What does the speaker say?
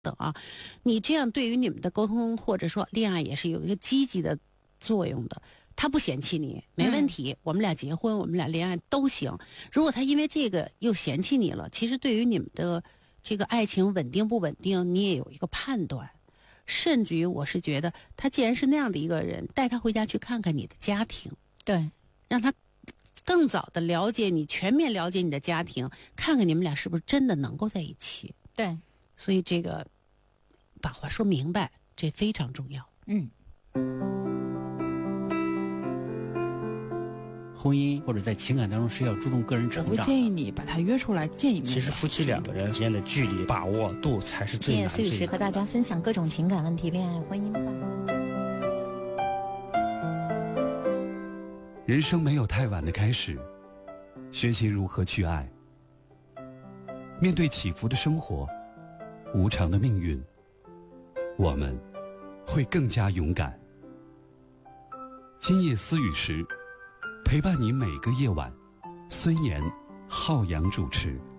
等啊，你这样对于你们的沟通或者说恋爱也是有一个积极的作用的。他不嫌弃你没问题，我们俩结婚，我们俩恋爱都行。如果他因为这个又嫌弃你了，其实对于你们的这个爱情稳定不稳定，你也有一个判断。甚至于我是觉得，他既然是那样的一个人，带他回家去看看你的家庭， 对， 让他更早的了解你，全面了解你的家庭，看看你们俩是不是真的能够在一起。 对， 所以这个把话说明白，这非常重要。 婚姻或者在情感当中是要注重个人成长的。 我会建议你把他约出来见一面。 其实夫妻两个人之间的距离把握度才是最难的。 谢谢思雨时和大家分享各种情感问题、恋爱、婚姻吧。 人生没有太晚的开始，学习如何去爱。面对起伏的生活，无常的命运，我们会更加勇敢。今夜思雨时，陪伴你每个夜晚。孙岩、浩洋主持。